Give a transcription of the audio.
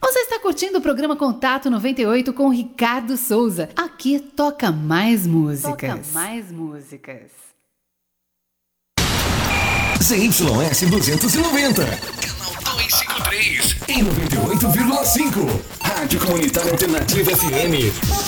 Você está curtindo o programa Contato 98 com Ricardo Souza. Aqui toca mais músicas. Toca mais músicas. ZYS 290, canal 253, em 98,5. Rádio Comunitária Alternativa FM.